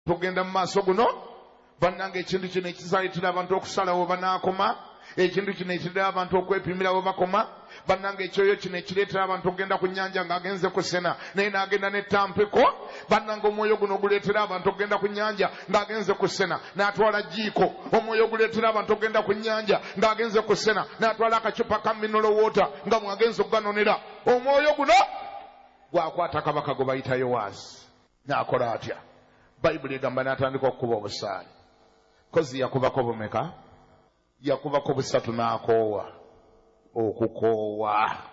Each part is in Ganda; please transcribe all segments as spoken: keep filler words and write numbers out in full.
tugenda mu maaso guno bannange ekintu kino ekizaleetera abantu okusalawo banaakoma ekintu kino ekirera abantu okwepimirawo bakoma bannange ekyoyo kino ekireetera abantu okugenda ku nnyanja ng'agenze ku sena naye n'agenda n'ettampeko bannange omwoyo guno oguleetera abantu okugenda ku nnyanja ng'agenze ku sena n'atwala jiiko omwoyo oguleetera abantu okugenda ku nnyanja ng'agenze ku sena n'atwala akacupa ka mineral water nga mwagenze okuganonera omwoyo guno gwakwata kabaka gwe bayita yowaasi n'akola atya bayibuli egamba n'atandika okukuba obusaale kozi yakubako bumeka yakubako busatu n'akoowa okukoowa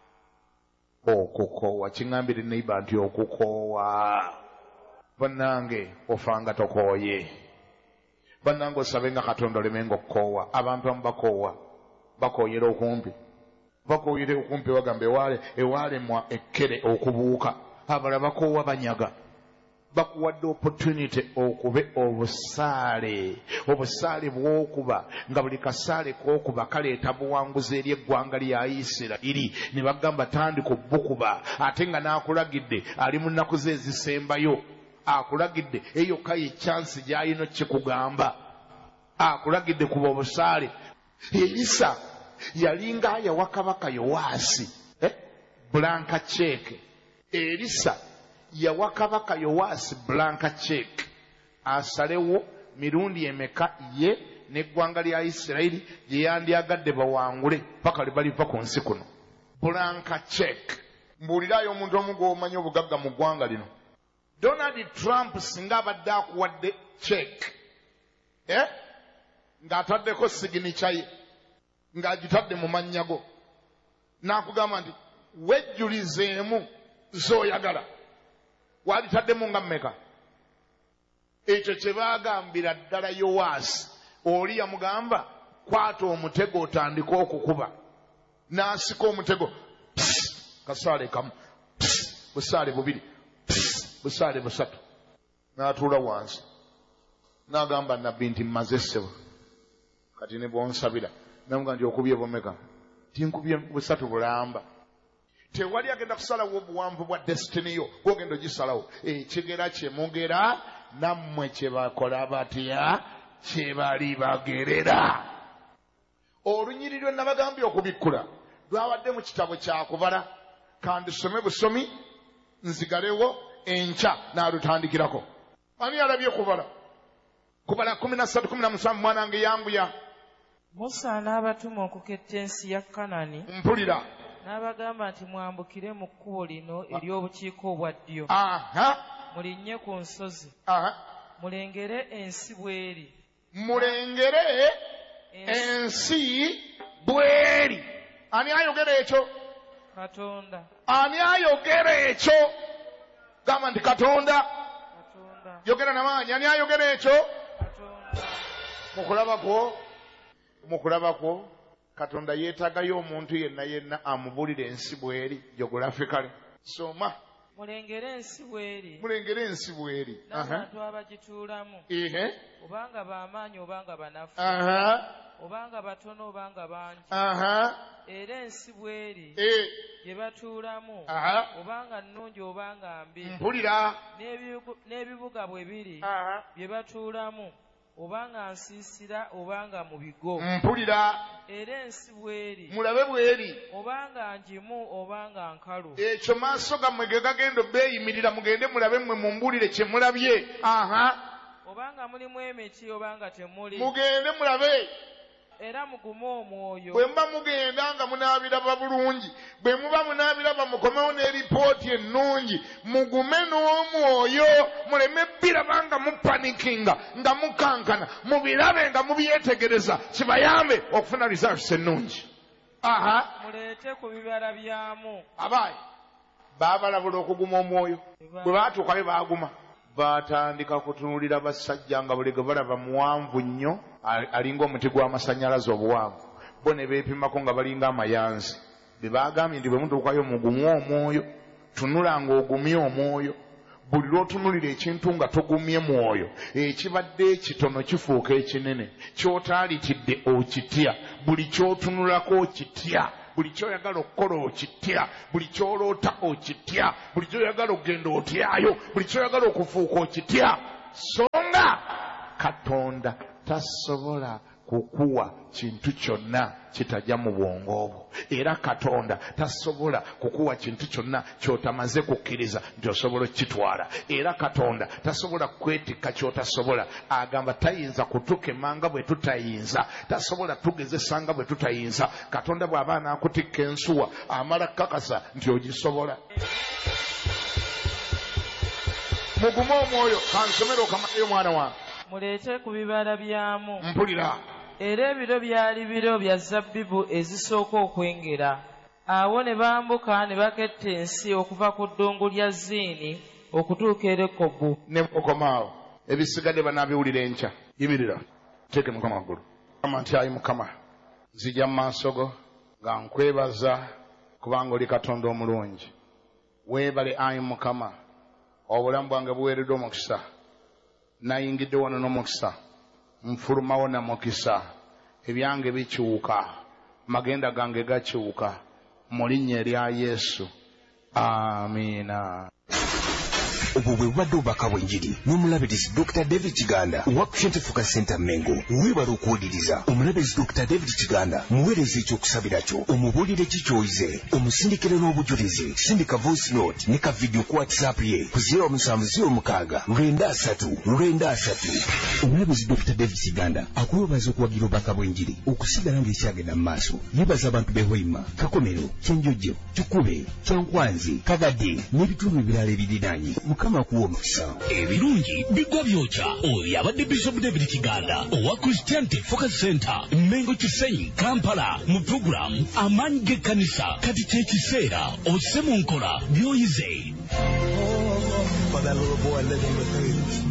okukoowa kiŋŋambire neiba nti okukoowa bannange ofanga tokooye bannange osabe nga katonda olemenga okukoowa abantu amu bakoowa bakooyera okumpi bakooyera okumpi bagamba ewaale ewaalemwa ekkere okubuuka abalala bakoowa banyaga bakuwadde opportunity okube obusaale obusaale bw'okuba nga buli kasaale k'okuba kaleeta buwanguzi eri eggwanga lya Isirayiri ne bagamba tandika obbukuba ate nga n'akulagidde ali mu nnaku ze ezisembayo akulagidde eyo kaye chance gy'alina kikugamba akulagidde kuba obusaale Elisa yalinga yawa kabaka Yowaasi eh? blanka check Elisa yawa kabaka Yowaasi blanka check asalewo mirundi emeka ye n'eggwanga lya Isirayiri gye yandyagadde bawangule paka libaliva ku nsi kuno blanka check mbuulirayo omuntu omu gw'omanyi obugagga mu ggwanga lino Donald Trump singa abadde akuwadde check eh? ng'ataddeko signature ye ng'agitadde mu mannya go n'akugamba nti wejjulizeemu z'oyagala walitadde nga mmeka ekyo kye baagambira ddala Yowaasi oli yamugamba kwata omutego otandika okukuba n'asika omutego kasaale kamu busaale bubiri busaale busatu n'atuula wansi n'agamba nabbi nti mmaze ssebo kati ne bwonsabira namuga nti okubye bumeka tinkubye busatu bulamba tewali agenda kusalawo obuwanvu bwa destiny yo gwogenda ogisalawo ekigera kyemugera nammwe kyebakola batya kyebali bagerera olunyiri lwe nabagambye okubikkula lwabadde mu kitabo kyakubala kandisome busomi nzigalewo enkya n'alutandikirako ani alabye kubala kubala kumi na ssatu kumi na musanvu mwanange yanguya Musa n'abatuma okuketta ensi ya Kanani mpulira n'abagamba nti mwambukire mu kkubo lino ery'obukiiko obwa ddyo mulinnye ku nsozi mulengere ensi bweri mulengere ensi bweri ani ayogera ekyo Katonda ani ayogera ekyo gamba nti Katonda Katonda yogera n'amaanyi ani ayogera ekyo Katonda mukulabako mukulabako Katonda yeetagayo omuntu yenna yenna amubulire ensi bweri geographically soma mulengere ensi bweri mulengere ensi bweri n'abantu abagituulamu ehe obanga b'amaanyi obanga banafu obanga batono obanga bangi era ensi bweri gye batuulamu obanga nnungi obanga mbi mpulira n'ebibuga bwe biri bye batuulamu obanga nsiisira obanga mu bigo mpulira era ensi bweri mulabe bweri obanga njimu obanga nkalu ekyo maaso gammwe ge gagenda beeyimirira mugende mulabe mmwe mumbulire kye mulabye aha obanga mulimu emiti obanga temuli mugende mulabe era mugume omwoyo bwe mba mugenda nga munaabiraba bulungi bwe muba munaabiraba mukomewo n'eripooti ennungi mugume n'omwoyo muleme biraba nga mupanikinga nga mukankana mubirabe nga mubyetegereza kibayambe okufuna results ennungi aha muleete ku bibala byamu abaayi baabalabula okuguma omwoyo bwe baatuukayo baaguma batandika kutunuulira basajja nga buli gwe balaba muwanvu nnyo alinga omuti gw'amasannyalaze obuwanvu bo ne beepimako nga balinga amayanzi be baagambye nti bwe mutuukayo mugumu omwoyo tunula nga ogumye omwoyo buli lw'otunulira ekintu nga togumye mwoyo ekibadde ekitono kifuuka ekinene ky'otaalitidde okitya buli ky'otunulako okitya buli kyoyagala okukola okitya buli kyoloota okitya buli kyoyagala okugenda otyayo buli kyoyagala okufuuka okitya songa Katonda tasobola kukuwa kintu kyonna kitajja mu bwongo bwo, era Katonda tasobola kukuwa kintu kyonna kyotamaze kukkiriza nti osobola okitwala, era Katonda tasobola kwetikka kyotasobola. Agamba tayinza kutukemanga bwe tutayinza, tasobola tugezesa nga bwe tutayinza. Katonda bw'aba anaakutikka ensuwa amala kakasa nti ogisobola. Mugume omwoyo, kansomero okamayo mwana wange. Muleete ku bibala byamu. Mpulira. Era ebiro byali biro bya zabbibu ezisooka okwengera. Awo ne bambuka ne baketta ensi okuva ku ddungu lya Ziini okutuuka e Lekobu. Ne okomaawo ebisigadde banaabiwulira enkya. Yimirira teeke Mukama waggulu. Kama nti ayi Mukama, nzija mu maaso go nga nkwebaza kubanga oli Katonda omulungi. Weebale ayi Mukama, obulamu bwange buweereddwa omukisa. Nayingidde wano n'omukisa, nfulumawo na mukisa, ebyange bikyuka, magenda gange gakyuka mu linnya erya Yesu, amiina. Obwo bwe bubadde obubaka bw'enjiri n'omulabirizi Doctor David Kiganda owa Christian Focus Center Mengo. Weebala okuwuliriza omulabirizi Doctor David Kiganda, muweereza ekyokusabira kyo, omubuulire kikyoyize, omusindikire n'obujulizi. Sindika voice note ne ka video ku WhatsApp ye ku zero seven zero six lwenda asatu lwenda asatu. Omulabirizi Doctor David Kiganda akuweebaza okuwagira obubaka bw'enjiri okusigala ng'ekyagenda mu maaso. Yeebaza abantu b'e Hoima, Kakomero, Kyenjojo, Kikube, Kyankwanzi, Kagadde n'ebitundu ebirala ebiriraanye. Mukama kuwa omukisa. Ebirungi bigwa byokya. Oyo abadde Bishop David Kiganda owa Christian Focus Center Mengo Kisenyi Kampala mu program Amaanyi g'Ekkanisa. Kati kye kiseera osse mu nkola by'oyize.